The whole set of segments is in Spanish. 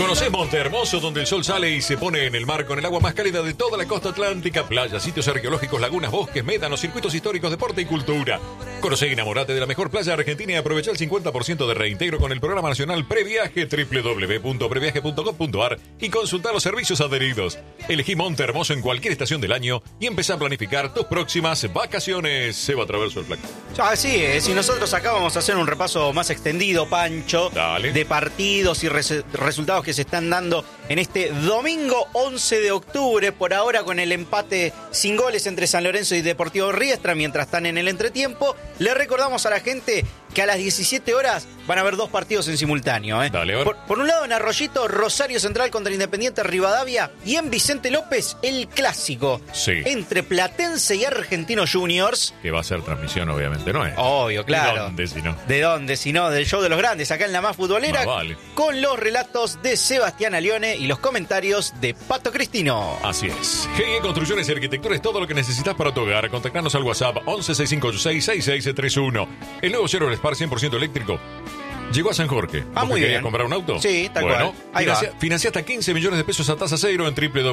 Conocés Monte Hermoso, donde el sol sale y se pone en el mar con el agua más cálida de toda la costa atlántica, playas, sitios arqueológicos, lagunas, bosques, médanos, circuitos históricos, deporte y cultura. Conocé y enamorate de la mejor playa argentina y aprovecha el 50% de reintegro con el programa nacional Previaje, www.previaje.com.ar, y consulta los servicios adheridos. Elegí Monte Hermoso en cualquier estación del año y empezá a planificar tus próximas vacaciones. Seba Traverso el Flaco. Así es, y nosotros acá vamos a hacer un repaso más extendido, Pancho, Dale. de partidos y resultados que se están dando en este domingo 11 de octubre, por ahora con el empate sin goles entre San Lorenzo y Deportivo Riestra mientras están en el entretiempo. Le recordamos a la gente que a las 17 horas van a haber dos partidos en simultáneo. Dale, a ver. Por un lado en Arroyito, Rosario Central contra Independiente Rivadavia, y en Vicente López, el clásico entre Platense y Argentinos Juniors. Que va a ser transmisión, obviamente, ¿no es? Obvio, claro. ¿De dónde, si no? ¿De dónde, si no? Del show de los grandes, acá en La Más Futbolera, vale. Con los relatos de Sebastián Alione y los comentarios de Pato Cristino. Así es. GE Construcciones y Arquitectura es todo lo que necesitas para tu hogar. Contactanos al WhatsApp 1165866631. El nuevo Chevrolet Spark 100% eléctrico llegó a San Jorge. Muy ¿Querías bien. comprar un auto? Sí, tal cual. Ahí Financia hasta 15 millones de pesos a tasa cero en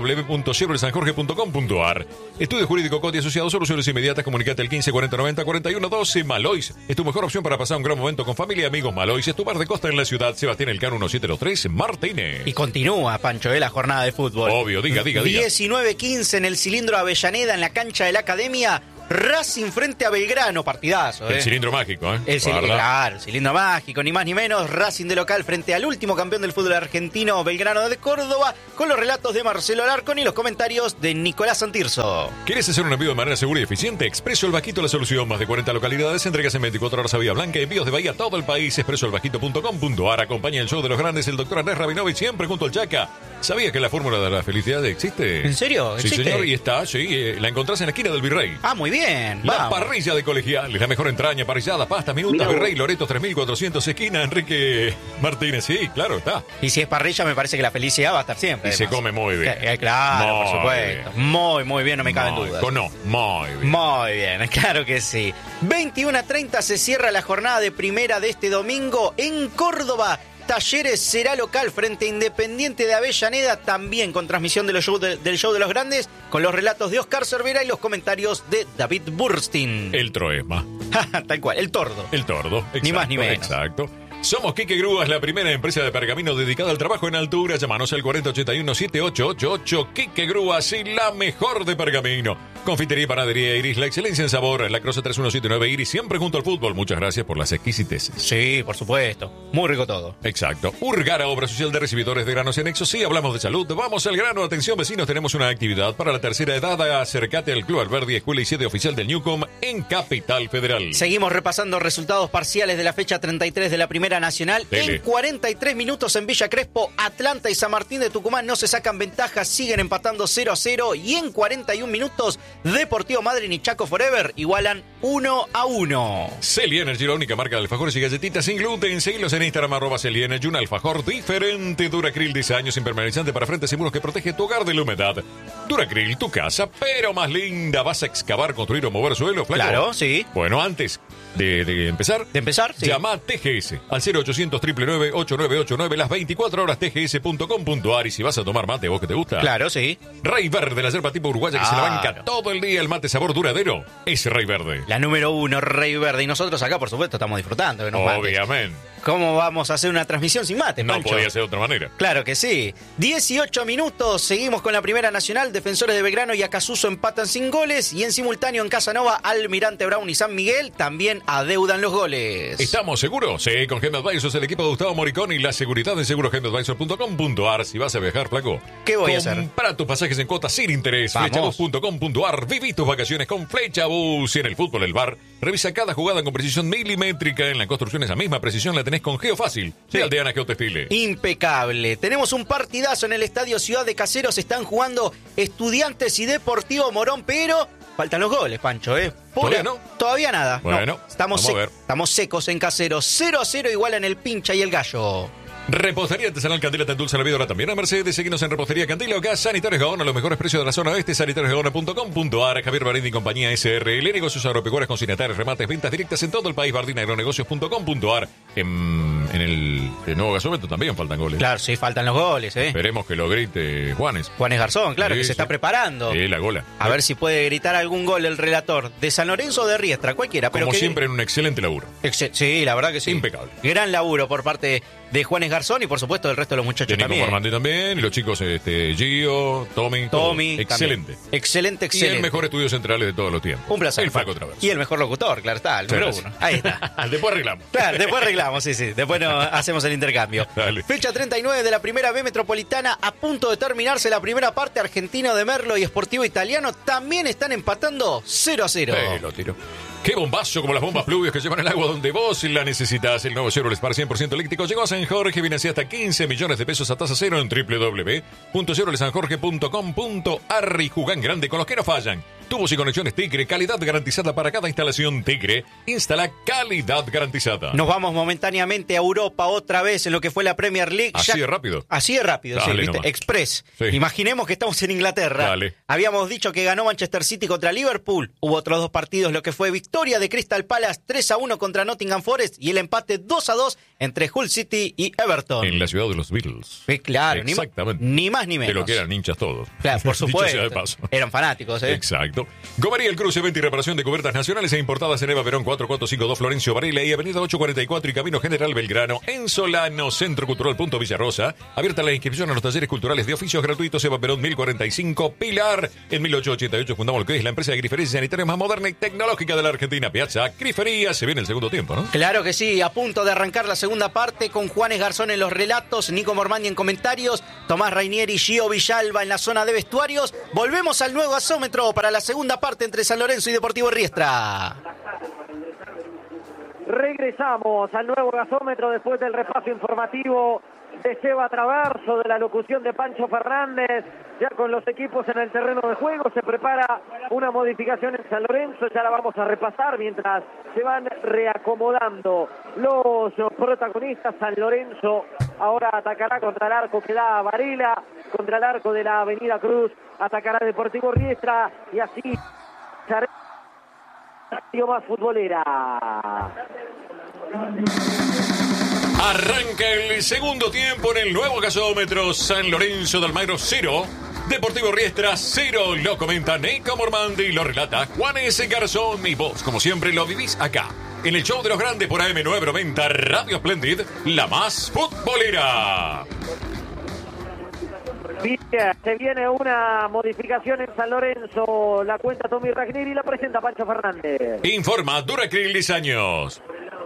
www.chevroletsanjorge.com.ar. Estudio Jurídico Coti Asociado, soluciones inmediatas. Comunicate al 15 40 90 41 12. Malois es tu mejor opción para pasar un gran momento con familia y amigos. Malois es tu bar de costa en la ciudad. Sebastián Elcano 1703 Martínez. Y continúa, Pancho, la jornada de fútbol. Obvio, diga. 19-15 en el cilindro Avellaneda, en la cancha de la Academia. Racing frente a Belgrano, partidazo. El cilindro mágico, el cilindro mágico, ni más ni menos. Racing de local frente al último campeón del fútbol argentino, Belgrano de Córdoba, con los relatos de Marcelo Alarcón y los comentarios de Nicolás Santirso. ¿Quieres hacer un envío de manera segura y eficiente? Expreso El Bajito, la solución. Más de 40 localidades, entregas en 24 horas a Vía Blanca, envíos de Bahía a todo el país. expresoelbajito.com.ar. Acompaña el show de los grandes el doctor Andrés Rabinovich, siempre junto al Chaca. ¿Sabías que la fórmula de la felicidad existe? ¿En serio? Sí, ¿Existe? señor, y está, la encontrás en la esquina del Virrey. Muy bien. La parrilla de Colegiales, la mejor entraña, parrillada, pastas, minutas, Virrey, Loreto 3400, esquina Enrique Martínez. Sí, claro, está. Y si es parrilla, me parece que la felicidad va a estar siempre. Y además se come muy bien. Claro, por supuesto. Muy bien, no me caben dudas. Muy bien. Muy bien, claro que sí. 21:30 se cierra la jornada de primera de este domingo en Córdoba. Talleres será local frente a Independiente de Avellaneda, también con transmisión del show de los grandes, con los relatos de Oscar Cervera y los comentarios de David Burstin. El Troesma. Tal cual, el tordo. El tordo, exacto, ni más ni menos. Exacto. Somos Quique Grúas, la primera empresa de pergamino dedicada al trabajo en altura. Llámanos al 4081-7888. Quique Grúas y la mejor de pergamino. Confitería y panadería Iris, la excelencia en sabor. La Croce 3179 Iris, siempre junto al fútbol. Muchas gracias por las exquisiteces. Sí, por supuesto. Muy rico todo. Exacto. Urgara, obra social de recibidores de granos y anexos. Sí, hablamos de salud. Vamos al grano. Atención, vecinos, tenemos una actividad para la tercera edad. Acércate al Club Alberdi, escuela y sede oficial del Newcom en Capital Federal. Seguimos repasando resultados parciales de la fecha 33 de la Primera Nacional. En 43 minutos en Villa Crespo, Atlanta y San Martín de Tucumán no se sacan ventajas, siguen empatando 0-0. Y en 41 minutos, Deportivo Madryn y Chaco Forever igualan 1-1. Celi Energy, la única marca de alfajores y galletitas sin gluten. Seguilos en Instagram, @Celi Energy, un alfajor diferente. Duracril, 10 años, impermeabilizante para frentes y muros que protege tu hogar de la humedad. Duracril, tu casa, pero más linda. ¿Vas a excavar, construir o mover suelo, Flaco? Claro, sí. Bueno, antes de empezar, sí. Llama a TGS al 0800 999 8989, las 24 horas tgs.com.ar. Y si vas a tomar mate, ¿vos que te gusta? Claro, sí. Rey Verde, la yerba tipo uruguaya que se la banca todo el día. El mate sabor duradero es Rey Verde. La número 1, Rey Verde. Y nosotros acá, por supuesto, estamos disfrutando de unos mates. Obviamente. ¿Cómo vamos a hacer una transmisión sin mate, Pancho? No podía ser de otra manera. Claro que sí. 18 minutos, seguimos con la Primera Nacional. Defensores de Belgrano y Acasuso empatan sin goles. Y en simultáneo en Casanova, Almirante Brown y San Miguel también adeudan los goles. ¿Estamos seguros? Sí, con Gem Advisors, el equipo de Gustavo Moricón y la seguridad en segurogemadvisor.com.ar. Si vas a viajar, Flaco, ¿qué voy a hacer? Compra tus pasajes en cuotas sin interés. Flechabus.com.ar. Viví tus vacaciones con Flechabus. Y en el fútbol, el bar, revisa cada jugada con precisión milimétrica. En la construcción, esa misma precisión la tenés con Geofácil, de Aldeana Geotextiles. Impecable. Tenemos un partidazo en el Estadio Ciudad de Caseros. Están jugando Estudiantes y Deportivo Morón, pero faltan los goles, Pancho, ¿Todavía no? Todavía nada. Bueno, estamos secos en Caseros. 0-0 igual en el Pincha y el Gallo. Repostería Artesanal Candela te endulza la vida ahora también a Mercedes. Seguinos en Repostería Candela, acá Sanitarios Gaona, los mejores precios de la zona oeste. sanitariosgaona.com.ar. Javier Barindi y compañía SRL. Negocios agropecuarios, consignatarios, remates, ventas directas en todo el país. Bardina Agronegocios.com.ar. En el de nuevo gasómetro también faltan goles. Claro, sí, faltan los goles, Esperemos que lo grite Juanes. Juanes Garzón, claro, Sí, que se está preparando. Sí, la gola. A ver si puede gritar algún gol el relator de San Lorenzo o de Riestra, cualquiera. Pero Como siempre, en un excelente laburo. Sí, la verdad que sí. Impecable. Gran laburo por parte de Juanes Garzón y por supuesto del resto de los muchachos De Nico también. Formandi también, y los chicos Gio, Tommy. Excelente. Excelente. Y el mejor estudio centrales de todos los tiempos. Un placer. El Flaco Traverso. Y el mejor locutor, claro está, el número uno. Ahí está. Después arreglamos. Claro, después arreglamos, sí. Después hacemos el intercambio. Dale. Fecha 39 de la Primera B Metropolitana, a punto de terminarse la primera parte. Argentino de Merlo y Sportivo Italiano también están empatando 0-0. Lo tiro. Qué bombazo, como las bombas pluvios que llevan el agua donde vos la necesitas. El nuevo Chevrolet Spar 100% eléctrico llegó a San Jorge. Viene así hasta 15 millones de pesos a tasa cero en www.chevroletsanjorge.com.ar. Y jugán grande con los que no fallan. Tubos y conexiones Tigre, calidad garantizada para cada instalación Tigre. Instala calidad garantizada. Nos vamos momentáneamente a Europa otra vez en lo que fue la Premier League. Así de rápido. Así de rápido, Dale, sí, ¿viste? nomás. Express. Sí. Imaginemos que estamos en Inglaterra. Dale. Habíamos dicho que ganó Manchester City contra Liverpool. Hubo otros dos partidos, lo que fue victoria de Crystal Palace 3-1 contra Nottingham Forest y el empate 2-2 entre Hull City y Everton. En la ciudad de los Beatles. Sí, claro, Exactamente. ni más ni menos. De lo que eran hinchas todos. Claro, por Dicho supuesto. sea de paso. Eran fanáticos, Exacto. Gomería El Cruce, venta y reparación de cubiertas nacionales e importadas en Eva Perón 4452 Florencio Varela y Avenida 844 y Camino General Belgrano. En Solano, Centro Cultural Punto Villarrosa. Abierta la inscripción a los talleres culturales de oficios gratuitos Eva Perón 1045 Pilar. En 1888 fundamos lo que es la empresa de grifería sanitaria más moderna y tecnológica de la Argentina. Piazza Grifería. Se viene el segundo tiempo, ¿no? Claro que sí, a punto de arrancar la segunda parte con Juanes Garzón en los relatos, Nico Mormandi en comentarios, Tomás Rainieri y Gio Villalba en la zona de vestuarios. Volvemos al nuevo gasómetro para la segunda parte entre San Lorenzo y Deportivo Riestra. Regresamos al nuevo gasómetro después del repaso informativo de Seba Traverso, de la locución de Pancho Fernández. Ya con los equipos en el terreno de juego se prepara una modificación en San Lorenzo, ya la vamos a repasar mientras se van reacomodando los protagonistas. San Lorenzo ahora atacará contra el arco que da Varela, contra el arco de la Avenida Cruz atacará Deportivo Riestra y así más futbolera. Arranca el segundo tiempo en el nuevo gasómetro. San Lorenzo de Almagro 0, Deportivo Riestra 0. Lo comenta Nico Mormandi, lo relata Juanes Garzón y vos, como siempre, lo vivís acá, en el show de los grandes por AM990 Radio Splendid, la más futbolera. Bien, se viene una modificación en San Lorenzo. La cuenta Tommy Ragniri y la presenta Pancho Fernández. Informa Duracril 10 años.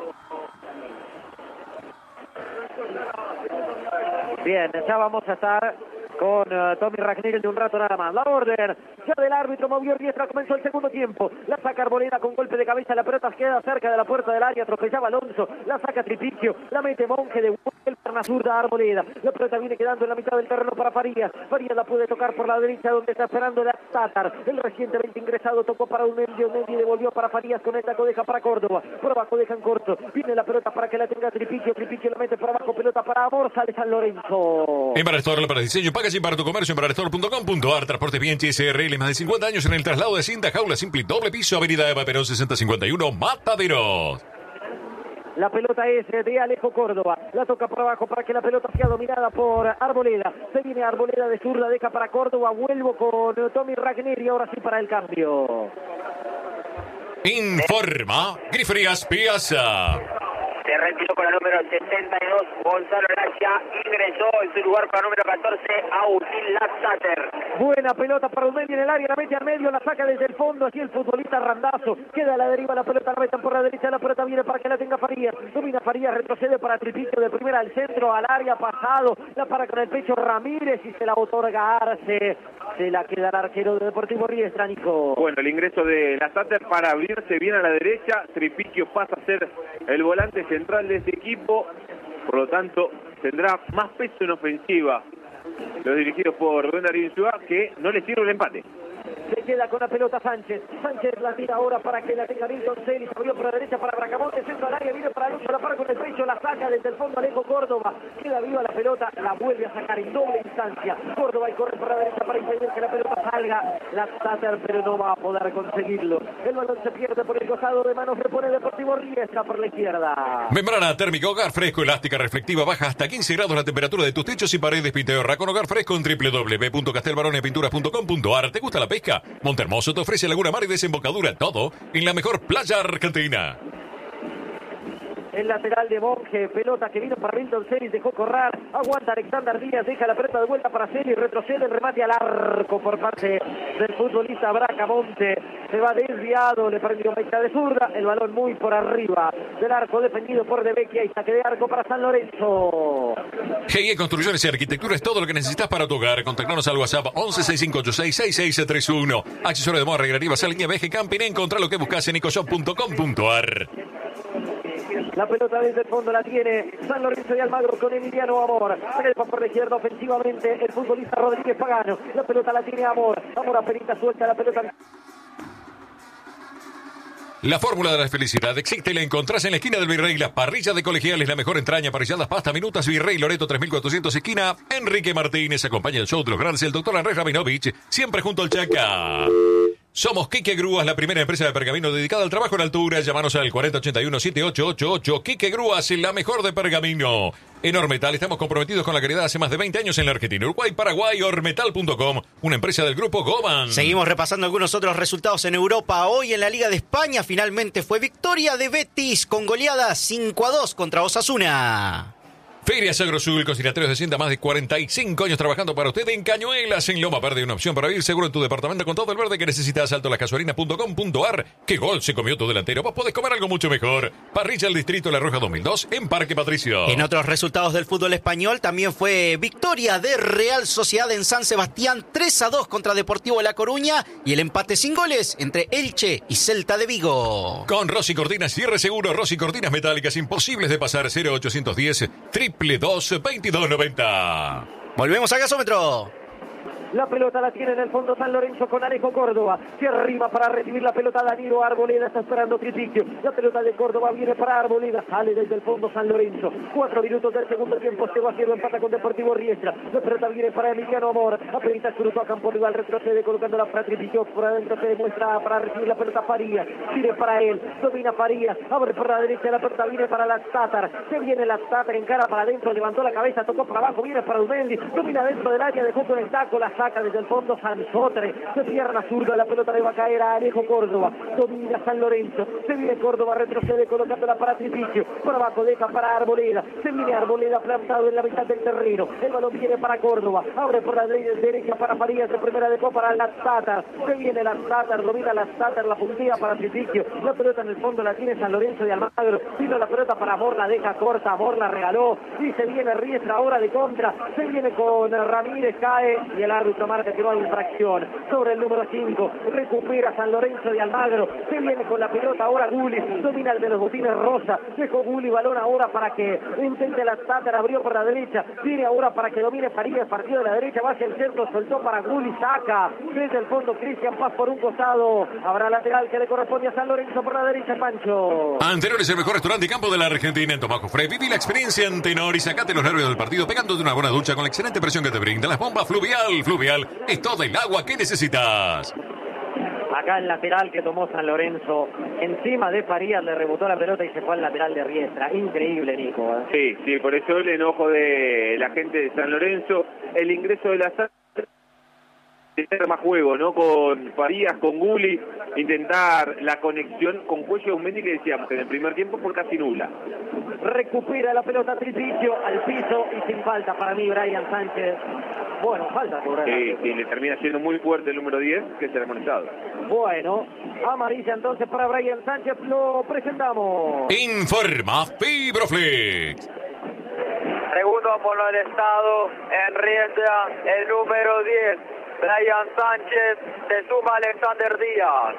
Bien, ya vamos a estar con Tommy Ragniri de un rato nada más. La orden ya del árbitro movió Riestra, comenzó el segundo tiempo. La saca Arboleda con golpe de cabeza, la pelota queda cerca de la puerta del área, atropellaba Alonso, la saca Tripicio, la mete Monge, de el perna zurda a Arboleda. La pelota viene quedando en la mitad del terreno para Farías. Farías la puede tocar por la derecha donde está esperando la Tatar. El recientemente ingresado tocó para Unelli devolvió para Farías con el taco, deja para Córdoba. Por abajo dejan corto. Viene la pelota para que la tenga Tripicio. Tripicio la mete por abajo, pelota para Amor, sale San Lorenzo. Embarastor para diseño, packaging para tu comercio, embarastor.com.ar. Transporte bien SRL, más de 50 años en el traslado de cinta, jaula simple, doble piso, Avenida Eva Perón 6051, Mataderos. La pelota es de Alejo Córdoba. La toca por abajo para que la pelota sea dominada por Arboleda. Se viene Arboleda de zurda, deja para Córdoba. Vuelvo con Tommy Ragneri. Ahora sí para el cambio. Informa Griferías Piazza. Se retiró con el número 72, Gonzalo Gracia, ingresó en su lugar con el número 14, Agustín Latzater. Buena pelota para Umendi en el área, la mete al medio, la saca desde el fondo, así el futbolista Randazo, queda a la deriva, la pelota la metan por la derecha, la pelota viene para que la tenga Farías, domina Farías, retrocede para Tripicio de primera al centro, al área, pasado, la para con el pecho Ramírez y se la otorga Arce, se la queda el arquero de Deportivo Riestra, Nico. Bueno, el ingreso de Latzater para abrirse bien a la derecha, Tripicio pasa a ser el volante central de este equipo, por lo tanto tendrá más peso en ofensiva los dirigidos por Rubén Darío Insúa, que no le sirve el empate. queda con la pelota Sánchez. Sánchez la tira ahora para que la tenga Milton Celis. Abrió por la derecha para Bracamonte. Centro al área. Viene para Lucho. La para con el pecho. La saca desde el fondo Alejo Córdoba. Queda viva la pelota. La vuelve a sacar en doble instancia. Córdoba y corre por la derecha para impedir que la pelota salga. La Stater, pero no va a poder conseguirlo. El balón se pierde por el costado de manos. Repone Deportivo Riestra por la izquierda. Membrana térmica Hogar Fresco, elástica, reflectiva, baja hasta 15 grados la temperatura de tus techos y paredes. Pinteorra con Hogar Fresco en www.castelbaronepinturas.com.ar. ¿Te gusta la pesca? Montehermoso te ofrece Laguna Mar y desembocadura, todo en la mejor playa argentina. El lateral de Monge, pelota que vino para Milton Celis, dejó correr, aguanta Alexander Díaz, deja la pelota de vuelta para Celis, retrocede el remate al arco por parte del futbolista Bracamonte, se va desviado, le perdió mecha de zurda, el balón muy por arriba del arco defendido por De Vecchia y saque de arco para San Lorenzo. GIE Construcciones y Arquitectura es todo lo que necesitas para tu hogar. Contactanos al WhatsApp 1165866631. Accesorio de moda, regalía, basal, línea Veje Camping. Encontrá lo que buscas en ecoshop.com.ar. La pelota desde el fondo la tiene San Lorenzo de Almagro con Emiliano Amor. Trepa por la izquierda ofensivamente el futbolista Rodríguez Pagano. La pelota la tiene Amor. Amor apenas suelta la pelota. La fórmula de la felicidad existe y la encontrás en la esquina del Virrey. La parrilla de Colegiales, la mejor entraña, parrilladas, pasta, minutas. Virrey Loreto 3400 esquina. Enrique Martínez acompaña el show de los grandes. El doctor Andrés Rabinovich, siempre junto al Chaca. Somos Quique Grúas, la primera empresa de pergamino dedicada al trabajo en altura. Llámanos al 4081-7888. Quique Grúas, la mejor de pergamino. En Ormetal estamos comprometidos con la calidad hace más de 20 años en la Argentina, Uruguay, Paraguay. Ormetal.com, una empresa del grupo Goban. Seguimos repasando algunos otros resultados en Europa. Hoy en la Liga de España finalmente fue victoria de Betis con goleada 5-2 contra Osasuna. Ferias Agrosul, consignatorios de Hacienda, más de 45 años trabajando para usted en Cañuelas, en Loma Verde, una opción para vivir seguro en tu departamento con todo el verde que necesitas. Altolascasuarinas.com.ar. ¿Qué gol se comió tu delantero? Vos podés comer algo mucho mejor. Parrilla El Distrito La Roja 2002 en Parque Patricio. En otros resultados del fútbol español también fue victoria de Real Sociedad en San Sebastián 3-2 contra Deportivo La Coruña y el empate sin goles entre Elche y Celta de Vigo. Con Rossi Cortinas, cierre seguro, Rossi Cortinas metálicas imposibles de pasar. 0810 2290. Volvemos al gasómetro. La pelota la tiene en el fondo San Lorenzo con Alejo Córdoba. Se arriba para recibir la pelota Danilo Arboleda. Está esperando Tripiquio. La pelota de Córdoba viene para Arboleda. Sale desde el fondo San Lorenzo. 4 minutos del segundo tiempo. 0-0 empata con Deportivo Riestra. La pelota viene para Emiliano Amor. Apenas cruzó a campo rival. Retrocede colocándola para Tripiquio. Por adentro se demuestra para recibir la pelota Farías. Viene para él. Domina Farías. Abre por la derecha. La pelota viene para la Tatar. Se viene la Tatar. Encara para adentro. Levantó la cabeza. Tocó para abajo. Viene para Umendi. Domina dentro del área. Dejó con el taco. La saca desde el fondo Sansotre, de pierna zurda, la pelota le va a caer a Alejo Córdoba, domina San Lorenzo, se viene Córdoba, retrocede colocándola para Tripiquio, por abajo deja para Arboleda, se viene Arboleda plantado en la mitad del terreno, el balón viene para Córdoba, abre por la derecha para Farías, de primera dejó para la Tatar, se viene la Tatar, domina la Tatar, la puntilla para Tripiquio, la pelota en el fondo la tiene San Lorenzo de Almagro, vino la pelota para Amor, la deja corta, Amor la regaló, y se viene Riestra ahora de contra, se viene con Ramírez, cae, y el árbitro marca que no hay infracción sobre el número 5, recupera San Lorenzo de Almagro, se viene con la pelota ahora Gulli, domina el de los botines rosa, dejó Gulli balón ahora para que intente la Tatar, abrió por la derecha, viene ahora para que domine Farías, partido de la derecha, va hacia el centro, soltó para Gulli, saca desde el fondo Cristian Paz por un costado, habrá lateral que le corresponde a San Lorenzo por la derecha, Pancho. Antenor es el mejor restaurante y campo de la Argentina en Tomaco Frey. Viví la experiencia Antenor y sacate los nervios del partido pegándote una buena ducha con la excelente presión que te brinda las bombas Fluvial. Fluvial es todo el agua que necesitas. Acá el lateral que tomó San Lorenzo, encima de Farías le rebotó la pelota y se fue al lateral de Riestra. Increíble, Nico. Sí, por eso el enojo de la gente de San Lorenzo, el ingreso de la tener más juego, ¿no? Con Farías, con Gulli, intentar la conexión con Cuello Aumendi, que decíamos que en el primer tiempo fue casi nula. Recupera la pelota Tripiquio al piso y sin falta para mí Brian Sánchez. Bueno, falta por sí, le termina siendo muy fuerte el número 10, que será amonestado. Bueno, amarilla entonces para Brian Sánchez, lo presentamos. Informa Fibroflex. Segundo por el Estado, en Riestra, el número 10, Brian Sánchez, se suma Alexander Díaz.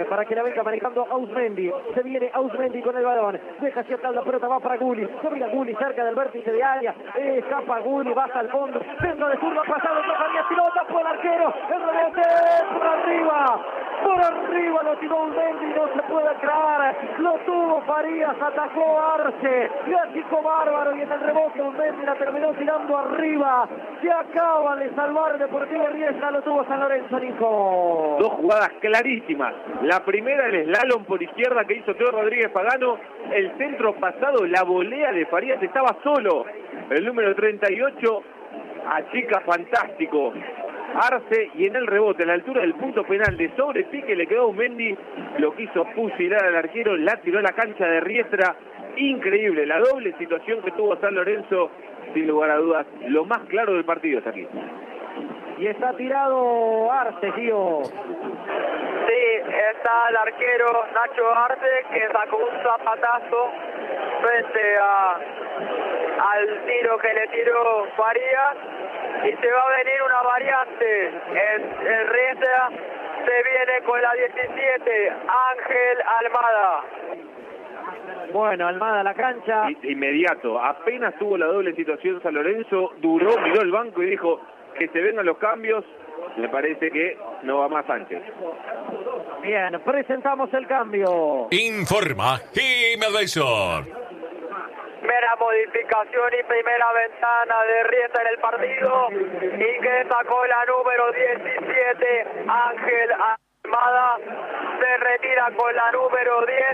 para que la venga manejando Ausmendi. Se viene Ausmendi con el balón. Deja hacia atrás la pelota, va para Gulli. Domina Gulli cerca del vértice de área. Escapa Gulli, baja al fondo. Centro de zurdo pasado, Farías, pilota por el arquero. El rebote por arriba. Por arriba lo tiró Ausmendi, no se puede creer. Lo tuvo Farías, atacó Arce. Clásico bárbaro y en el rebote Ausmendi la terminó tirando arriba. Se acaba de salvar Deportivo Riestra, lo tuvo San Lorenzo, Nico. Dos jugadas clarísimas. La primera, el slalom por izquierda que hizo Teo Rodríguez Pagano. El centro pasado, la volea de Farías, estaba solo. El número 38, achica fantástico Arce, y en el rebote, a la altura del punto penal de sobrepique, le quedó a Mendy, lo quiso fusilar al arquero, la tiró a la cancha de Riestra. Increíble, la doble situación que tuvo San Lorenzo, sin lugar a dudas, lo más claro del partido está aquí. Y está tirado Arce, Gio. Sí, está el arquero Nacho Arce, que sacó un zapatazo frente al tiro que le tiró Farías, y se va a venir una variante. El Riestra se viene con la 17, Ángel Almada. Bueno, Almada a la cancha. Inmediato, apenas tuvo la doble situación San Lorenzo, duró, miró el banco y dijo que se vengan los cambios. Me parece que no va más Sánchez. Bien, presentamos el cambio. Informa Jim Advisor. Primera modificación y primera ventana de Riestra en el partido, y que sacó la número 17, Ángel Almada. Se retira con la número 10,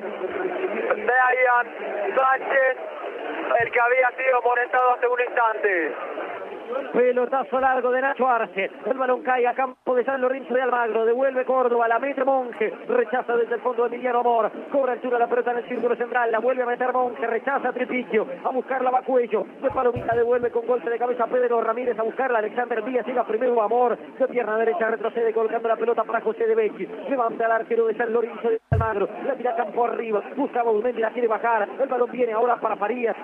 Brian Sánchez, el que había sido amonestado hace un instante. Pelotazo largo de Nacho Arce. El balón cae a campo de San Lorenzo de Almagro. Devuelve Córdoba, la mete Monge. Rechaza desde el fondo Emiliano Amor. Cobra altura la pelota en el círculo central. La vuelve a meter Monge. Rechaza Tripicchio. A buscarla va Cuello. De Palomita devuelve con golpe de cabeza Pedro Ramírez. A buscarla Alexander Díaz. Llega primero Amor. De pierna derecha retrocede colocando la pelota para José de Becchi. Levanta al arquero de San Lorenzo de Almagro. La tira campo arriba. Busca Baumendi, la quiere bajar. El balón viene ahora para Farías.